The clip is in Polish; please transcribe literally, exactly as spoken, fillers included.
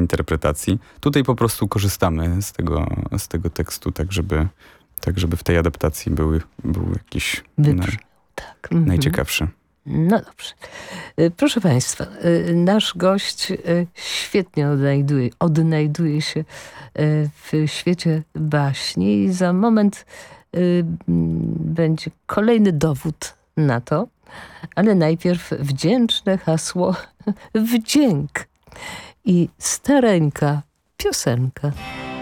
interpretacji. Tutaj po prostu korzystamy z tego, z tego tekstu, tak żeby, tak żeby w tej adaptacji były, były jakieś naj, tak. Mhm. najciekawsze. No dobrze. Proszę Państwa, nasz gość świetnie odnajduje, odnajduje się w świecie baśni i za moment będzie kolejny dowód na to, ale najpierw wdzięczne hasło wdzięk i stareńka piosenka.